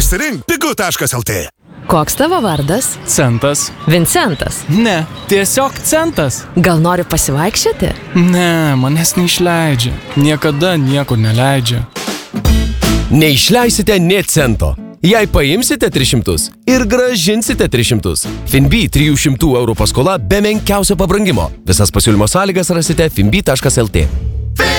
Pasirink pigu.lt. Koks tavo vardas? Centas. Vincentas. Ne, tiesiog centas. Gal nori pasivaikščioti? Ne, manęs neišleidžia. Niekada niekur neleidžia. Neišleisite nė cento. Jei paimsite 300 ir grąžinsite 300. Finbi 300 € paskola be menkiausio pabrangimo. Visas pasiūlymo sąlygas rasite finbi.lt.